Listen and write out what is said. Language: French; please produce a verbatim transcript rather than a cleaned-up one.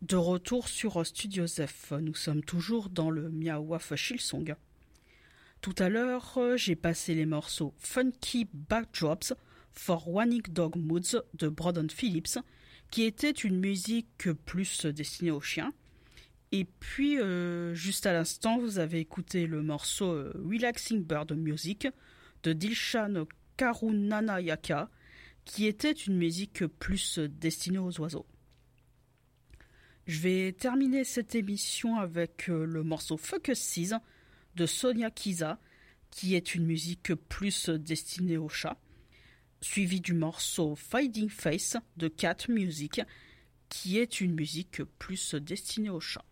De retour sur Studio Zef, nous sommes toujours dans le Miawaf Shilsong. Tout à l'heure, j'ai passé les morceaux Funky Backdrops for Wanning Dog Moods de Brandon Phillips, qui était une musique plus destinée aux chiens. Et puis, euh, juste à l'instant, vous avez écouté le morceau euh, Relaxing Bird Music de Dilshan Karunanayaka, qui était une musique plus destinée aux oiseaux. Je vais terminer cette émission avec euh, le morceau Focus Seas de Sonia Kiza, qui est une musique plus destinée aux chats, suivi du morceau Fading Face de Cat Music, qui est une musique plus destinée aux chats.